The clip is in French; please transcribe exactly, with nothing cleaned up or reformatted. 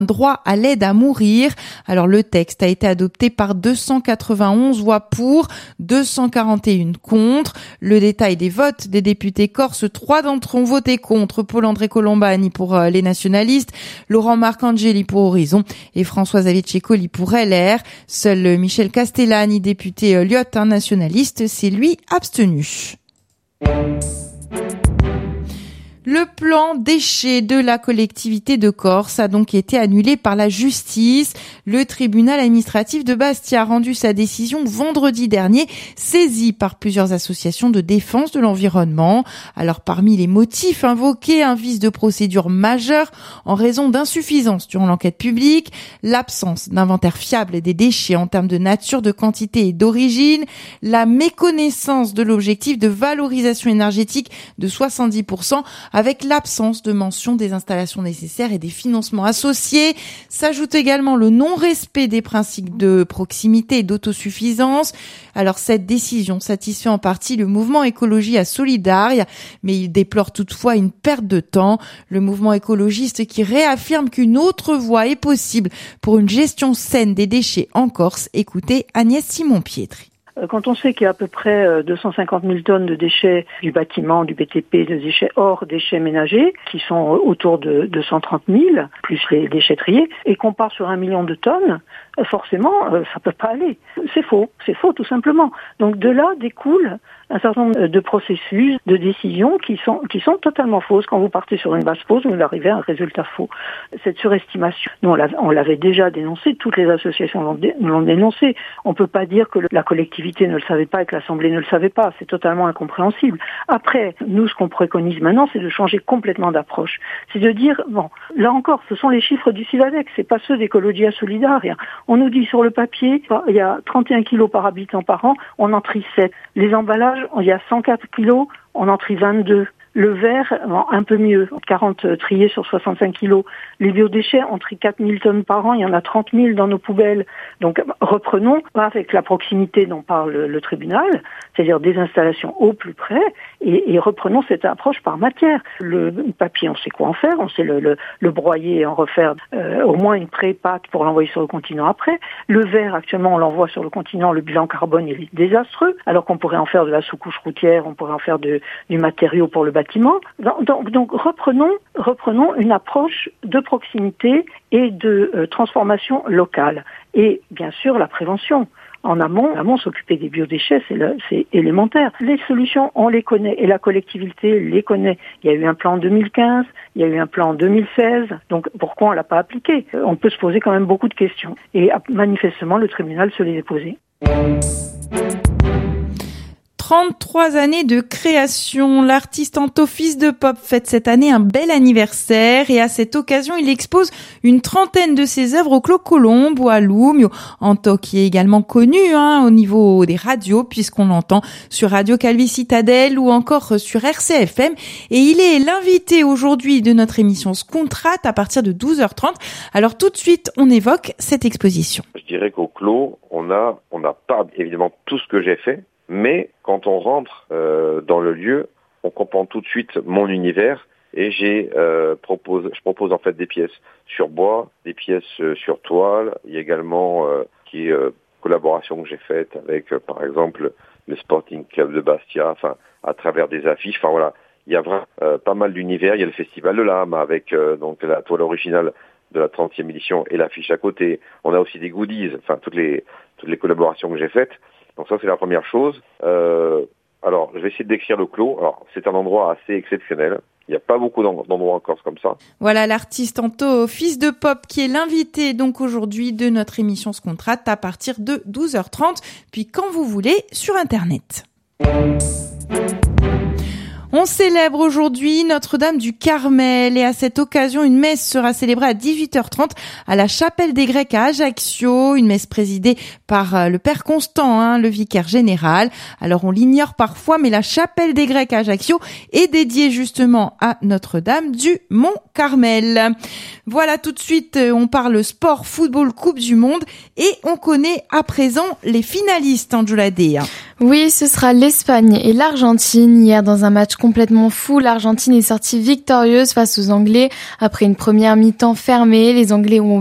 droit à l'aide à mourir. Alors le texte a été adopté par deux cent quatre-vingt-onze voix pour, deux cent quarante et un contre. Le détail des votes des députés corses, trois d'entre eux ont voté contre: Paul-André Colombani pour les nationalistes, Laurent Marcangeli pour Horizon et François-Xavier Ceccoli pour L R. Seul Michel Castellani, député Lyotte, un nationaliste, s'est lui abstenu. Le plan déchets de la collectivité de Corse a donc été annulé par la justice. Le tribunal administratif de Bastia a rendu sa décision vendredi dernier, saisi par plusieurs associations de défense de l'environnement. Alors parmi les motifs invoqués, un vice de procédure majeur en raison d'insuffisance durant l'enquête publique, l'absence d'inventaire fiable des déchets en termes de nature, de quantité et d'origine, la méconnaissance de l'objectif de valorisation énergétique de soixante-dix pour cent, avec l'absence de mention des installations nécessaires et des financements associés. S'ajoute également le non-respect des principes de proximité et d'autosuffisance. Alors cette décision satisfait en partie le mouvement Écologie à Solidaria, mais il déplore toutefois une perte de temps. Le mouvement écologiste qui réaffirme qu'une autre voie est possible pour une gestion saine des déchets en Corse. Écoutez Agnès Simon-Pietri. Quand on sait qu'il y a à peu près deux cent cinquante mille tonnes de déchets du bâtiment, du B T P, de déchets hors déchets ménagers, qui sont autour de deux cent trente mille, plus les déchetteries, et qu'on part sur un million de tonnes, forcément, ça peut pas aller. C'est faux, c'est faux tout simplement. Donc de là découle un certain nombre de processus, de décisions qui sont qui sont totalement fausses. Quand vous partez sur une base fausse, vous arrivez à un résultat faux. Cette surestimation, nous on l'avait, on l'avait déjà dénoncé, toutes les associations l'ont, dé, l'ont dénoncé. On peut pas dire que le, la collectivité ne le savait pas et que l'Assemblée ne le savait pas. C'est totalement incompréhensible. Après, nous, ce qu'on préconise maintenant, c'est de changer complètement d'approche. C'est de dire, bon, là encore, ce sont les chiffres du Civadex, c'est pas ceux d'Écologie à Solidaria. On nous dit sur le papier, il y a trente et un kilos par habitant par an, on en trie sept. Les emballages, il y a cent quatre kilos, on en trie vingt-deux. Le verre, un peu mieux, quarante triés sur soixante-cinq kilos. Les biodéchets, on trie quatre mille tonnes par an, il y en a trente mille dans nos poubelles. Donc reprenons, avec la proximité dont parle le tribunal, c'est-à-dire des installations au plus près, et, et reprenons cette approche par matière. Le papier, on sait quoi en faire, on sait le, le, le broyer et en refaire euh, au moins une pré-pâte pour l'envoyer sur le continent après. Le verre, actuellement, on l'envoie sur le continent, le bilan carbone est désastreux, alors qu'on pourrait en faire de la sous-couche routière, on pourrait en faire de, du matériau pour le bâtiment. Donc, donc reprenons, reprenons une approche de proximité et de euh, transformation locale. Et bien sûr, la prévention. En amont, en amont, s'occuper des biodéchets, c'est, le, c'est élémentaire. Les solutions, on les connaît et la collectivité les connaît. Il y a eu un plan en deux mille quinze, il y a eu un plan en deux mille seize. Donc pourquoi on l'a pas appliqué ? On peut se poser quand même beaucoup de questions. Et manifestement, le tribunal se les a posées. trente-trois années de création. L'artiste Anto, fils de pop, fête cette année un bel anniversaire et à cette occasion, il expose une trentaine de ses œuvres au Clos Colombe ou à Lumio. Anto qui est également connu hein, au niveau des radios puisqu'on l'entend sur Radio Calvi Citadelle ou encore sur R C F M et il est l'invité aujourd'hui de notre émission Scontrate à partir de douze heures trente. Alors tout de suite, on évoque cette exposition. Je dirais qu'au Clos, on a, on n'a pas évidemment tout ce que j'ai fait. Mais quand on rentre euh, dans le lieu, on comprend tout de suite mon univers et j'ai euh, propose, je propose en fait des pièces sur bois, des pièces euh, sur toile. Il y a également euh, qui euh, collaboration que j'ai faite avec euh, par exemple le Sporting Club de Bastia, enfin à travers des affiches. Enfin voilà, il y a vraiment euh, pas mal d'univers. Il y a le Festival de l'âme avec euh, donc la toile originale de la trentième édition et l'affiche à côté. On a aussi des goodies, enfin toutes les toutes les collaborations que j'ai faites. Donc ça, c'est la première chose. Euh, alors, je vais essayer de décrire le Clos. Alors, c'est un endroit assez exceptionnel. Il n'y a pas beaucoup d'endroits en Corse comme ça. Voilà l'artiste Anto, fils de pop, qui est l'invité donc aujourd'hui de notre émission Scontrate à partir de douze heures trente, puis quand vous voulez sur Internet. On célèbre aujourd'hui Notre-Dame du Carmel et à cette occasion, une messe sera célébrée à dix-huit heures trente à la Chapelle des Grecs à Ajaccio, une messe présidée par le Père Constant, hein, le vicaire général. Alors on l'ignore parfois, mais la Chapelle des Grecs à Ajaccio est dédiée justement à Notre-Dame du Mont-Carmel. Voilà, tout de suite, on parle sport, football, Coupe du Monde et on connaît à présent les finalistes, Angela Dea. Oui, ce sera l'Espagne et l'Argentine hier dans un match complètement fou. L'Argentine est sortie victorieuse face aux Anglais après une première mi-temps fermée. Les Anglais ont